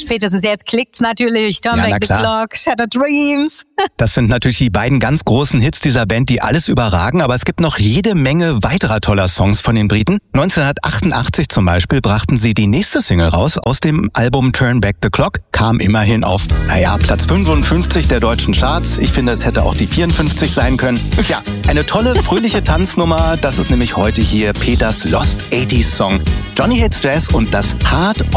spätestens jetzt klickt's natürlich. Turn Ja, na Back the klar. Clock, Shattered Dreams. Das sind natürlich die beiden ganz großen Hits dieser Band, die alles überragen, aber es gibt noch jede Menge weiterer toller Songs von den Briten. 1988 zum Beispiel brachten sie die nächste Single raus aus dem Album Turn Back the Clock, kam immerhin auf, Platz 55 der deutschen Charts. Ich finde, es hätte auch die 54 sein können. Ja, eine tolle, fröhliche Tanznummer, das ist nämlich heute hier Peters Lost 80s Song. Johnny Hates Jazz und das hart